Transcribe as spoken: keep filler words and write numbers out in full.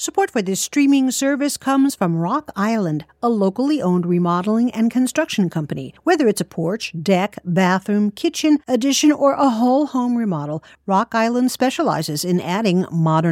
Support for this streaming service comes from Rock Island, a locally owned remodeling and construction company. Whether it's a porch, deck, bathroom, kitchen, addition, or a whole home remodel, Rock Island specializes in adding modern